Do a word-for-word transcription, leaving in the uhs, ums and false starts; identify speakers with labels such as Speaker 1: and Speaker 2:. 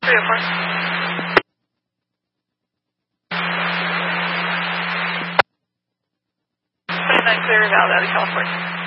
Speaker 1: three oh four. twenty-nine clear, Val out of California.